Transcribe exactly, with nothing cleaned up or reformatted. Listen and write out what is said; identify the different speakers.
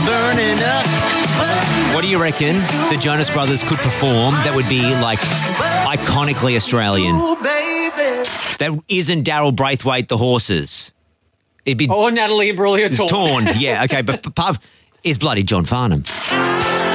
Speaker 1: burning up. What do you reckon the Jonas Brothers could perform that would be like iconically Australian? That isn't Daryl Braithwaite, The Horses. It'd be
Speaker 2: oh, Natalie Imbruglia
Speaker 1: Torn. Torn. Yeah, okay, but, but is bloody John Farnham.